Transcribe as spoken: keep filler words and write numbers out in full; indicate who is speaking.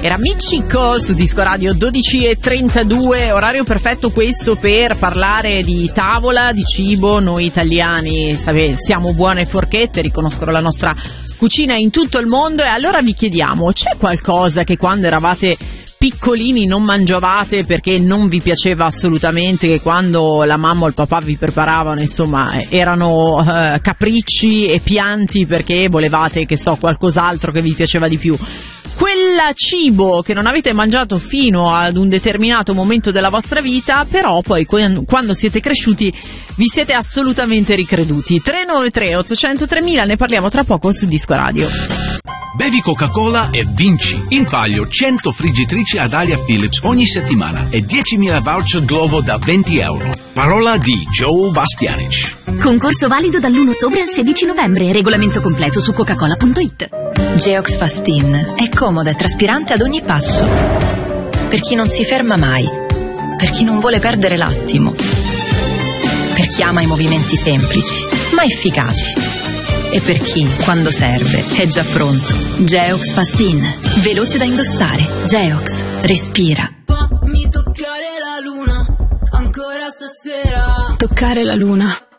Speaker 1: Era Michiko su Disco Radio, dodici e trentadue, orario perfetto questo per parlare di tavola, di cibo. Noi italiani siamo buone forchette, riconoscono la nostra cucina in tutto il mondo, e allora vi chiediamo, c'è qualcosa che quando eravate piccolini non mangiavate perché non vi piaceva assolutamente, che quando la mamma o il papà vi preparavano, insomma, erano eh, capricci e pianti perché volevate, che so, qualcos'altro che vi piaceva di più? Quel cibo che non avete mangiato fino ad un determinato momento della vostra vita, però poi quando siete cresciuti vi siete assolutamente ricreduti. tre nove tre otto zero zero tre mila, ne parliamo tra poco su Disco Radio.
Speaker 2: Bevi Coca-Cola e vinci. In palio cento friggitrici ad aria Philips ogni settimana e diecimila voucher Glovo da venti euro. Parola di Joe Bastianic.
Speaker 3: Concorso valido dall'primo ottobre al sedici novembre. Regolamento completo su coca cola punto it.
Speaker 4: Geox Fastin è comoda e traspirante ad ogni passo. Per chi non si ferma mai. Per chi non vuole perdere l'attimo. Per chi ama i movimenti semplici, ma efficaci. E per chi, quando serve, è già pronto. Geox Fastin, veloce da indossare. Geox, respira.
Speaker 5: Fammi toccare la luna, ancora stasera.
Speaker 6: Toccare la luna.